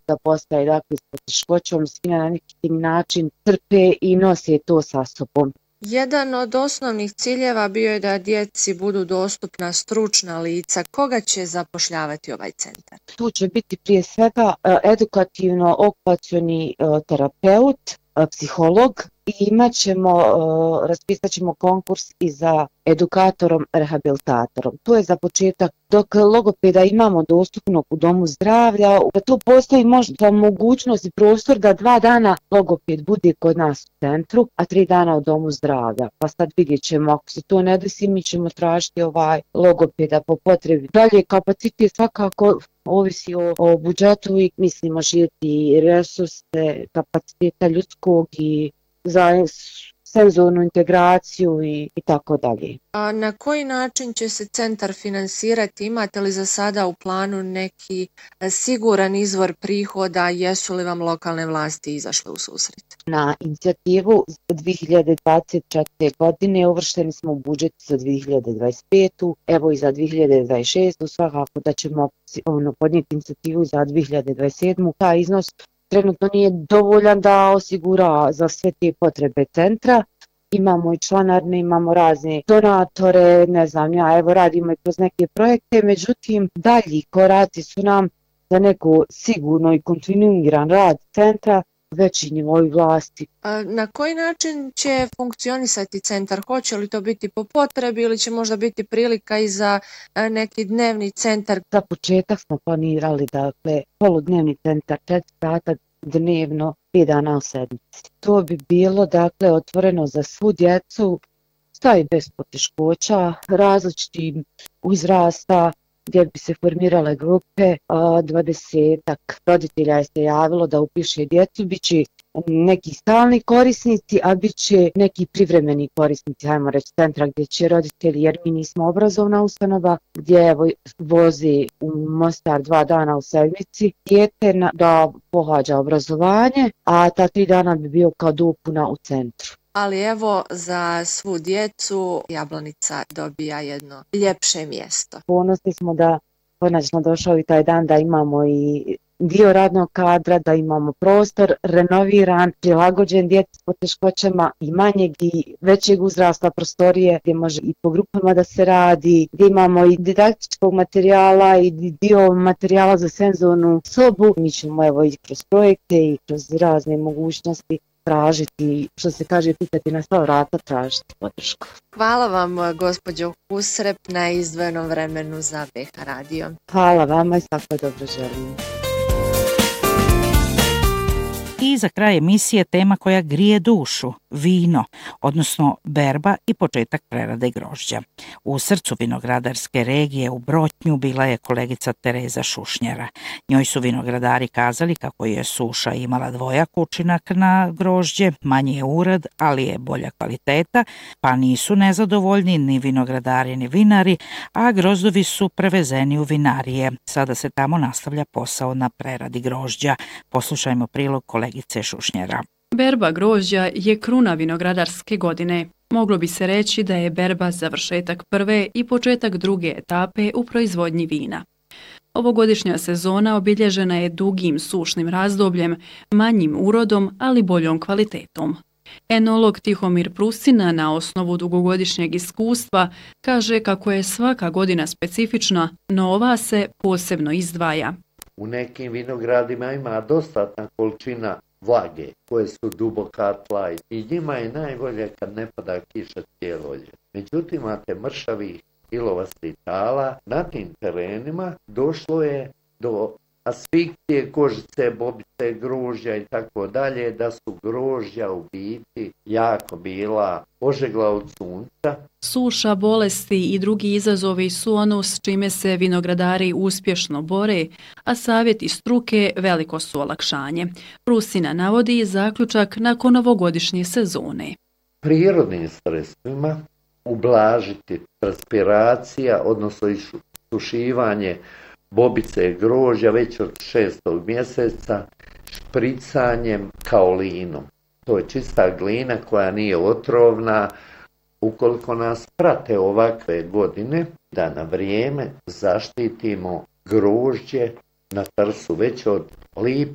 da postaje dakle s poteškoćom, svi na neki način trpe i nose to sa sobom. Jedan od osnovnih ciljeva bio je da djeci budu dostupna stručna lica. Koga će zapošljavati ovaj centar? Tu će biti prije svega edukativno-okupacioni terapeut, psiholog i raspisat ćemo konkurs i za edukatorom, rehabilitatorom. To je za početak. Dok logopeda imamo dostupnog u domu zdravlja, da tu postoji možda mogućnost i prostor da 2 dana logoped bude kod nas u centru, a 3 dana u domu zdravlja. Pa sad vidjet ćemo, ako se to ne desi, mi ćemo tražiti logopeda po potrebi. Dalje, kapacitet svakako ovisi o budžetu i mislimo širiti resurse, kapaciteta ljudskog i za senzornu integraciju i tako dalje. A na koji način će se centar finansirati? Imate li za sada u planu neki siguran izvor prihoda? Jesu li vam lokalne vlasti izašle u susret? Na inicijativu za 2024. godine uvršteni smo u budžet za 2025. Evo i za 2026. Svakako da ćemo podnijeti inicijativu za 2027. Taj iznos trenutno nije dovoljan da osigura za sve te potrebe centra. Imamo i članarne, imamo razne donatore, radimo i kroz neke projekte, međutim dalji koraci su nam za neko sigurno i kontinuiran rad centra veći nivoj vlasti. Na koji način će funkcionisati centar? Hoće li to biti po potrebi ili će možda biti prilika i za neki dnevni centar? Za početak smo planirali poludnevni centar 4 sata dnevno 5 dana u sedmici. To bi bilo otvoreno za svu djecu, i bez poteškoća, različitih uzrasta, gdje bi se formirale grupe, 20-ak roditelja je se javilo da upiše djecu, bit će neki stalni korisnici, a bit će neki privremeni korisnici, hajmo reći centra gdje će roditelji, jer mi nismo obrazovna ustanova, gdje vozi u Mostar 2 dana u sedmici dijete da pohađa obrazovanje, a ta 3 dana bi bio kao dopuna u centru. Ali evo, za svu djecu Jablanica dobija jedno ljepše mjesto. Ponosni smo da konačno došao i taj dan da imamo i dio radnog kadra, da imamo prostor renoviran, prilagođen djeci s poteškoćama i manjeg i većeg uzrasta, prostorije gdje može i po grupama da se radi, gdje imamo i didaktičkog materijala i dio materijala za senzornu sobu. Mi ćemo i kroz projekte i kroz razne mogućnosti tražiti, što se kaže, pitati na sva vrata, tražiti podršku. Hvala vam, gospođo Husrep, na izdvojenom vremenu za BH Radio. Hvala vama i svako dobro želim. I za kraj emisije tema koja grije dušu, vino, odnosno berba i početak prerade grožđa. U srcu vinogradarske regije u Brotnju bila je kolegica Tereza Šušnjara. Njoj su vinogradari kazali kako je suša imala dvojak učinak na grožđe, manji je urad, ali je bolja kvaliteta, pa nisu nezadovoljni ni vinogradari ni vinari, a grozdovi su prevezeni u vinarije. Sada se tamo nastavlja posao na preradi grožđa. Poslušajmo prilog kolegice Šušnjara. Berba grožđa je kruna vinogradarske godine. Moglo bi se reći da je berba završetak prve i početak druge etape u proizvodnji vina. Ovogodišnja sezona obilježena je dugim sušnim razdobljem, manjim urodom, ali boljom kvalitetom. Enolog Tihomir Prusina na osnovu dugogodišnjeg iskustva kaže kako je svaka godina specifična, no ova se posebno izdvaja. U nekim vinogradima ima dostatna količina vlage koje su duboka tla i njima je najbolje kad ne pada kiša cijelo ljeto. Međutim, imate mršavih ilovastih tala, na tim terenima došlo je do asfikcije kožice, bobice, grožđa i tako dalje, da su grožđa u biti jako bila požegla od sunca. Suša, bolesti i drugi izazovi su ono s čime se vinogradari uspješno bore, a savjeti struke veliko su olakšanje. Prusina navodi zaključak nakon ovogodišnje sezone. Prirodnim sredstvima ublažiti transpiracija, odnosno sušivanje bobice grožđa već od 6. mjeseca špricanjem kaolinom. To je čista glina koja nije otrovna. Ukoliko nas prate ovakve godine, da na vrijeme zaštitimo grožđe na trsu već od lipanj